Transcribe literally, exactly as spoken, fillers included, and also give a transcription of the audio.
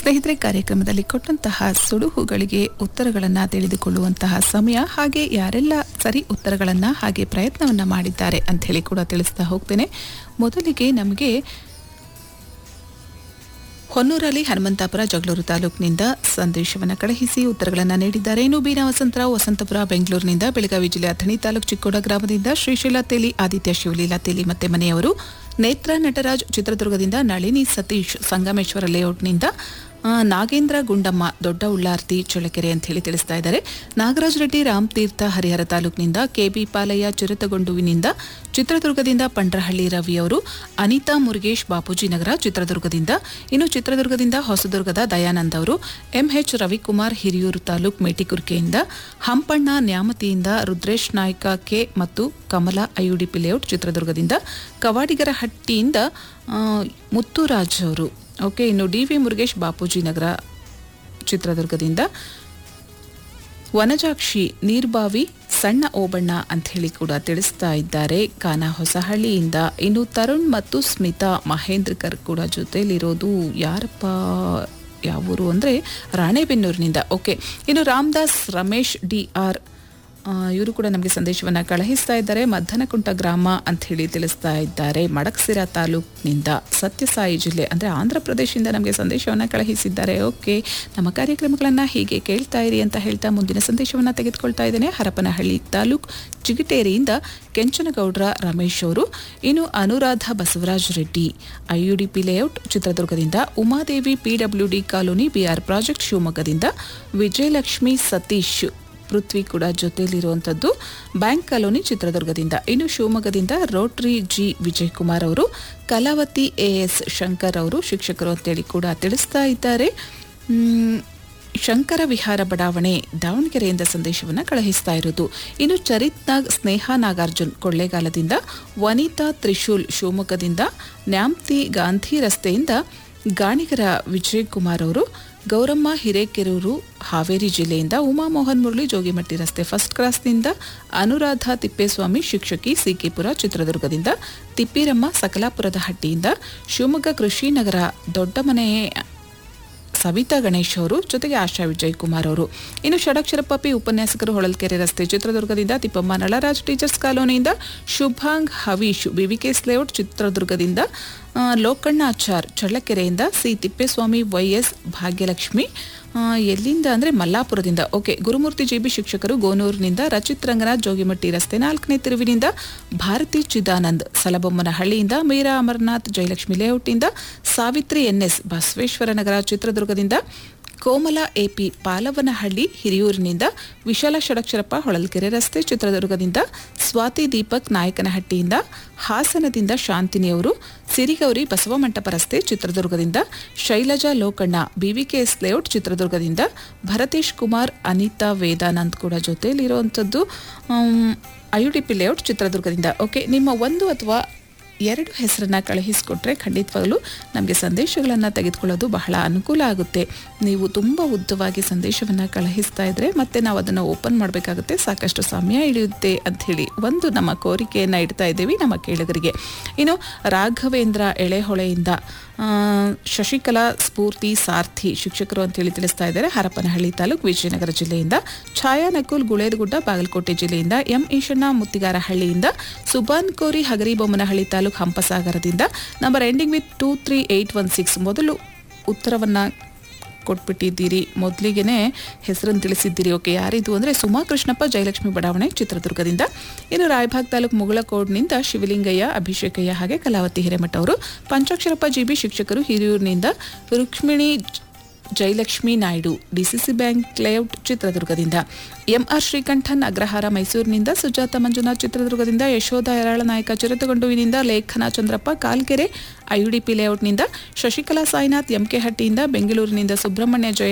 ಸ್ನೇಹಿತರೆ, ಕಾರ್ಯಕ್ರಮದಲ್ಲಿ ಕೊಟ್ಟಂತಹ ಸುಡುಹುಗಳಿಗೆ ಉತ್ತರಗಳನ್ನು ತಿಳಿದುಕೊಳ್ಳುವಂತಹ ಸಮಯ, ಹಾಗೆ ಯಾರೆಲ್ಲ ಸರಿ ಉತ್ತರಗಳನ್ನು ಹಾಗೆ ಪ್ರಯತ್ನವನ್ನು ಮಾಡಿದ್ದಾರೆ ಅಂತ ಹೇಳಿ ಕೂಡ ತಿಳಿಸ್ತಾ ಹೋಗ್ತೇನೆ. ಮೊದಲಿಗೆ ನಮಗೆ ಹೊನ್ನೂರಲ್ಲಿ ಹನುಮಂತಾಪುರ ಜಗಳೂರು ತಾಲೂಕಿನಿಂದ ಸಂದೇಶವನ್ನು ಕಳುಹಿಸಿ ಉತ್ತರಗಳನ್ನು ನೀಡಿದ್ದಾರೆ. ಇನ್ನು ಬೀನಾ ವಸಂತರಾವ್ ವಸಂತಪುರ ಬೆಂಗಳೂರಿನಿಂದ, ಬೆಳಗಾವಿ ಜಿಲ್ಲೆ ಅಥಣಿ ತಾಲೂಕು ಚಿಕ್ಕೋಡ ಗ್ರಾಮದಿಂದ ಶ್ರೀಶೈಲ ತೇಲಿ, ಆದಿತ್ಯ ಶಿವಲೀಲಾ ತೇಲಿ ಮತ್ತೆ ಮನೆಯವರು, ನೇತ್ರ ನಟರಾಜ್ ಚಿತ್ರದುರ್ಗದಿಂದ, ನಳಿನಿ ಸತೀಶ್ ಸಂಗಮೇಶ್ವರ ಲೇಔಟ್ನಿಂದ, ನಾಗೇಂದ್ರ ಗುಂಡಮ್ಮ ದೊಡ್ಡ ಉಳ್ಳಾರ್ತಿ ಚಳ್ಳಕೆರೆ ಅಂತ ಹೇಳಿ ತಿಳಿಸ್ತಾ ಇದ್ದಾರೆ. ನಾಗರಾಜ್ ರೆಡ್ಡಿ ರಾಮತೀರ್ಥ ಹರಿಹರ ತಾಲೂಕಿನಿಂದ, ಕೆಬಿ ಪಾಲಯ್ಯ ಚಿರತಗೊಂಡುವಿನಿಂದ, ಚಿತ್ರದುರ್ಗದಿಂದ ಪಂಡ್ರಹಳ್ಳಿ ರವಿಯವರು, ಅನಿತಾ ಮುರುಗೇಶ್ ಬಾಪೂಜಿ ನಗರ ಚಿತ್ರದುರ್ಗದಿಂದ, ಇನ್ನು ಚಿತ್ರದುರ್ಗದಿಂದ ಹೊಸದುರ್ಗದ ದಯಾನಂದ್ ಅವರು, ಎಂಎಚ್ ರವಿಕುಮಾರ್ ಹಿರಿಯೂರು ತಾಲೂಕು ಮೇಟಿಕುರ್ಕೆಯಿಂದ, ಹಂಪಣ್ಣ ನ್ಯಾಮತಿಯಿಂದ, ರುದ್ರೇಶ್ ನಾಯ್ಕ ಕೆ ಮತ್ತು ಕಮಲಾ ಐಯುಡಿಪಿ ಲೇಔಟ್ ಚಿತ್ರದುರ್ಗದಿಂದ, ಕವಾಡಿಗರಹಟ್ಟಿಯಿಂದ ಮುತ್ತುರಾಜ್ ಅವರು, ಓಕೆ. ಇನ್ನು ಡಿ ವಿ ಮುರುಗೇಶ್ ಬಾಪೂಜಿ ನಗರ ಚಿತ್ರದುರ್ಗದಿಂದ, ವನಜಾಕ್ಷಿ ನೀರ್ಬಾವಿ ಸಣ್ಣ ಓಬಣ್ಣ ಅಂತ ಹೇಳಿ ಕೂಡ ತಿಳಿಸ್ತಾ ಇದ್ದಾರೆ ಕಾನ ಹೊಸಹಳ್ಳಿಯಿಂದ. ಇನ್ನು ತರುಣ್ ಮತ್ತು ಸ್ಮಿತಾ ಮಹೇಂದ್ರಕರ್ ಕೂಡ ಜೊತೆಯಲ್ಲಿರೋದು ಯಾರಪ್ಪ, ಯಾವೂರು ಅಂದರೆ ರಾಣೆಬೆನ್ನೂರಿನಿಂದ, ಓಕೆ. ಇನ್ನು ರಾಮದಾಸ್ ರಮೇಶ್ ಡಿ ಆರ್ ಇವರು ಕೂಡ ನಮಗೆ ಸಂದೇಶವನ್ನು ಕಳುಹಿಸ್ತಾ ಇದ್ದಾರೆ. ಮದ್ದನಕುಂಟ ಗ್ರಾಮ ಅಂತ ಹೇಳಿ ತಿಳಿಸ್ತಾ ಇದ್ದಾರೆ. ಮಡಕ್ಸಿರ ತಾಲೂಕಿನಿಂದ, ಸತ್ಯಸಾಯಿ ಜಿಲ್ಲೆ ಅಂದರೆ ಆಂಧ್ರ ಪ್ರದೇಶದಿಂದ ನಮಗೆ ಸಂದೇಶವನ್ನು ಕಳುಹಿಸಿದ್ದಾರೆ. ಓಕೆ, ನಮ್ಮ ಕಾರ್ಯಕ್ರಮಗಳನ್ನು ಹೀಗೆ ಕೇಳ್ತಾ ಇರಿ ಅಂತ ಹೇಳ್ತಾ ಮುಂದಿನ ಸಂದೇಶವನ್ನು ತೆಗೆದುಕೊಳ್ತಾ ಇದ್ದೇನೆ. ಹರಪನಹಳ್ಳಿ ತಾಲೂಕು ಚಿಗಟೇರಿಯಿಂದ ಕೆಂಚನಗೌಡ್ರ ರಮೇಶ್ ಅವರು, ಇನ್ನು ಅನುರಾಧ ಬಸವರಾಜ್ ರೆಡ್ಡಿ ಐಯುಡಿಪಿ ಲೇಔಟ್ ಚಿತ್ರದುರ್ಗದಿಂದ, Umadevi PWD colony B R project ಶಿವಮೊಗ್ಗದಿಂದ, ವಿಜಯಲಕ್ಷ್ಮಿ ಸತೀಶ್ ಪೃಥ್ವಿ ಕೂಡ ಜೊತೆಯಲ್ಲಿರುವಂಥದ್ದು ಬ್ಯಾಂಕ್ ಕಾಲೋನಿ ಚಿತ್ರದುರ್ಗದಿಂದ, ಇನ್ನು ಶಿವಮೊಗ್ಗದಿಂದ ರೋಟ್ರಿ ಜಿ ವಿಜಯ್ ಕುಮಾರ್ ಅವರು, ಕಲಾವತಿ ಎ ಎಸ್ ಶಂಕರ್ ಅವರು ಶಿಕ್ಷಕರು ಅಂತೇಳಿ ಕೂಡ ತಿಳಿಸ್ತಾ ಇದ್ದಾರೆ. ಶಂಕರ ವಿಹಾರ ಬಡಾವಣೆ ದಾವಣಗೆರೆಯಿಂದ ಸಂದೇಶವನ್ನು ಕಳುಹಿಸ್ತಾ ಇರೋದು. ಇನ್ನು ಚರಿತ್ ನಾಗ್ ಸ್ನೇಹ ನಾಗಾರ್ಜುನ್ ಕೊಳ್ಳೇಗಾಲದಿಂದ, ವನಿತಾ ತ್ರಿಶೂಲ್ ಶಿವಮೊಗ್ಗದಿಂದ, ನ್ಯಾಮ್ತಿ ಗಾಂಧಿ ರಸ್ತೆಯಿಂದ ಗಾಣಿಗರ ವಿಜಯ್ ಕುಮಾರ್ ಅವರು, ಗೌರಮ್ಮ ಹಿರೇಕೆರೂರು ಹಾವೇರಿ ಜಿಲ್ಲೆಯಿಂದ, ಉಮಾಮೋಹನ್ ಮುರಳಿ ಜೋಗಿಮಟ್ಟಿ ರಸ್ತೆ ಫಸ್ಟ್ ಕ್ರಾಸ್ನಿಂದ, ಅನುರಾಧ ತಿಪ್ಪೇಸ್ವಾಮಿ ಶಿಕ್ಷಕಿ ಸಿಕೆಪುರ ಚಿತ್ರದುರ್ಗದಿಂದ, ತಿಪ್ಪಿರಮ್ಮ ಸಕಲಾಪುರದ ಹಟ್ಟಿಯಿಂದ, ಶಿವಮೊಗ್ಗ ಕೃಷಿ ನಗರ ದೊಡ್ಡಮನೆ ಸವಿತಾ ಗಣೇಶ್ ಅವರು, ಜೊತೆಗೆ ಆಶಾ ವಿಜಯ್ ಕುಮಾರ್ ಅವರು. ಇನ್ನು ಷಡಕ್ಷರಪ್ಪ ಪಿ ಉಪನ್ಯಾಸಕರು ಹೊಳಲ್ಕೆರೆ ರಸ್ತೆ ಚಿತ್ರದುರ್ಗದಿಂದ, ತಿಪ್ಪಮ್ಮ ನಳರಾಜ್ ಟೀಚರ್ಸ್ ಕಾಲೋನಿಯಿಂದ, ಶುಭಾಂಗ್ ಹವೀಶ್ ಬಿವಿಕೆಸ್ ಲೇಔಟ್ ಚಿತ್ರದುರ್ಗದಿಂದ, ಲೋಕಣ್ಣಾಚಾರ್ ಚಳ್ಳಕೆರೆಯಿಂದ, ಸಿ ತಿಪ್ಪೇಸ್ವಾಮಿ ವೈಎಸ್ ಭಾಗ್ಯಲಕ್ಷ್ಮಿ ಎಲ್ಲಿಂದ ಅಂದರೆ ಮಲ್ಲಾಪುರದಿಂದ, ಓಕೆ. ಗುರುಮೂರ್ತಿ ಜಿಬಿ ಶಿಕ್ಷಕರು ಗೋನೂರಿನಿಂದ, ರಚಿತ್ ರಂಗನಾಥ್ ಜೋಗಿಮಟ್ಟಿ ರಸ್ತೆ ನಾಲ್ಕನೇ ತಿರುವಿನಿಂದ, ಭಾರತಿ ಚಿದಾನಂದ್ ಸಲಬೊಮ್ಮನಹಳ್ಳಿಯಿಂದ, ಮೀರಾ ಅಮರನಾಥ್ ಜಯಲಕ್ಷ್ಮಿ ಲೇಔಟ್ನಿಂದ, ಸಾವಿತ್ರಿ ಎನ್ಎಸ್ ಬಸವೇಶ್ವರ ನಗರ ಚಿತ್ರದುರ್ಗದಿಂದ, ಕೋಮಲ ಎಪಿ ಪಾಲವನಹಳ್ಳಿ ಹಿರಿಯೂರಿನಿಂದ, ವಿಶಾಲ ಷಡಕ್ಷರಪ್ಪ ಹೊಳಲ್ಕೆರೆ ರಸ್ತೆ ಚಿತ್ರದುರ್ಗದಿಂದ, ಸ್ವಾತಿ ದೀಪಕ್ ನಾಯಕನಹಟ್ಟಿಯಿಂದ, ಹಾಸನದಿಂದ ಶಾಂತಿನಿಯವರು, ಸಿರಿಗೌರಿ ಬಸವಮಂಟಪ ರಸ್ತೆ ಚಿತ್ರದುರ್ಗದಿಂದ, ಶೈಲಜಾ ಲೋಕಣ್ಣ ಬಿವಿಕೆಎಸ್ ಲೇಔಟ್ ಚಿತ್ರದುರ್ಗದಿಂದ, ಭರತೇಶ್ ಕುಮಾರ್ ಅನಿತಾ ವೇದಾನಂದ್ ಕೂಡ ಜೊತೆಯಲ್ಲಿರುವಂಥದ್ದು ಐಯುಡಿಪಿ ಲೇಔಟ್ ಚಿತ್ರದುರ್ಗದಿಂದ, ಓಕೆ. ನಿಮ್ಮ ಒಂದು ಅಥವಾ ಎರಡು ಹೆಸರನ್ನು ಕಳುಹಿಸಿಕೊಟ್ರೆ ಖಂಡಿತವಾಗಲೂ ನಮಗೆ ಸಂದೇಶಗಳನ್ನು ತೆಗೆದುಕೊಳ್ಳೋದು ಬಹಳ ಅನುಕೂಲ ಆಗುತ್ತೆ. ನೀವು ತುಂಬ ಉದ್ದವಾಗಿ ಸಂದೇಶವನ್ನು ಕಳುಹಿಸ್ತಾ ಇದ್ದರೆ ಮತ್ತೆ ನಾವು ಅದನ್ನು ಓಪನ್ ಮಾಡಬೇಕಾಗುತ್ತೆ, ಸಾಕಷ್ಟು ಸಮಯ ಹಿಡಿಯುತ್ತೆ ಅಂಥೇಳಿ ಒಂದು ನಮ್ಮ ಕೋರಿಕೆಯನ್ನು ಇಡ್ತಾ ಇದ್ದೀವಿ ನಮ್ಮ ಕೇಳುಗರಿಗೆ. ಇನ್ನು ರಾಘವೇಂದ್ರ ಎಳೆಹೊಳೆಯಿಂದ ಶಶಿಕಲಾ ಸ್ಫೂರ್ತಿ ಸಾರ್ಥಿ ಶಿಕ್ಷಕರು ಅಂತೇಳಿ ತಿಳಿಸ್ತಾ ಇದ್ದಾರೆ. ಹರಪನಹಳ್ಳಿ ತಾಲೂಕು ವಿಜಯನಗರ ಜಿಲ್ಲೆಯಿಂದ, ಛಾಯಾ ನಕುಲ್ ಗುಳೇದಗುಡ್ಡ ಬಾಗಲಕೋಟೆ ಜಿಲ್ಲೆಯಿಂದ, ಎಂ ಈಶಣ್ಣ ಮುತ್ತಿಗಾರಹಳ್ಳಿಯಿಂದ, ಸುಬಾನ್ ಕೋರಿ Hagaribommanahalli taluk ಹಂಪಸಾಗರದಿಂದ, number ending with two three eight one six ಮೊದಲು ಉತ್ತರವನ್ನು ಕೊಟ್ಬಿಟ್ಟಿದ್ದೀರಿ, ಮೊದಲಿಗೆ ಹೆಸರನ್ನು ತಿಳಿಸಿದ್ದೀರಿ. ಓಕೆ, ಯಾರಿದು ಅಂದರೆ ಸುಮಾ ಕೃಷ್ಣಪ್ಪ ಜಯಲಕ್ಷ್ಮಿ ಬಡಾವಣೆ ಚಿತ್ರದುರ್ಗದಿಂದ. ಇನ್ನು ರಾಯಭಾಗ್ ತಾಲೂಕು ಮುಗಳಕೋಡ್ನಿಂದ ಶಿವಲಿಂಗಯ್ಯ ಅಭಿಷೇಕಯ್ಯ ಹಾಗೆ ಕಲಾವತಿ ಹಿರೇಮಠ ಅವರು, ಪಂಚಾಕ್ಷರಪ್ಪ ಜಿಬಿ ಶಿಕ್ಷಕರು ಹಿರಿಯೂರಿನಿಂದ, Rukmini Jayalakshmi Naidu DCC bank layout ಚಿತ್ರದುರ್ಗದಿಂದ, ಎಂಆರ್ ಶ್ರೀಕಂಠನ್ ಅಗ್ರಹಾರ ಮೈಸೂರಿನಿಂದ, ಸುಜಾತ ಮಂಜುನಾಥ್ ಚಿತ್ರದುರ್ಗದಿಂದ, ಯಶೋಧ ಯರಾಳ ನಾಯಕ ಚಿರತಗೊಂಡುವಿನಿಂದ, ಲೇಖನ ಚಂದ್ರಪ್ಪ ಕಾಲ್ಗೆರೆ ಐಯುಡಿಪಿ ಲೇಔಟ್ನಿಂದ, ಶಶಿಕಲಾ ಸಾಯಿನಾಥ್ ಎಂಕೆ ಹಟ್ಟಿಯಿಂದ, ಬೆಂಗಳೂರಿನಿಂದ ಸುಬ್ರಹ್ಮಣ್ಯ ಜಯ